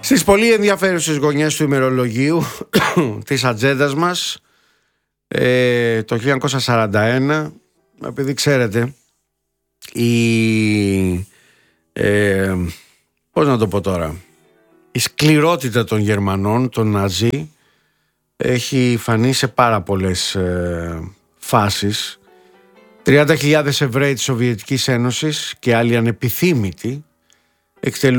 Στις πολύ ενδιαφέρουσες γωνιές του ημερολογίου της ατζέντας μας, το 1941, επειδή ξέρετε, πώς να το πω τώρα, η σκληρότητα των Γερμανών, των Ναζί, έχει φανεί σε πάρα πολλές φάσεις. 30.000 Εβραίοι της Σοβιετικής Ένωσης και άλλοι ανεπιθύμητοι εκτελούν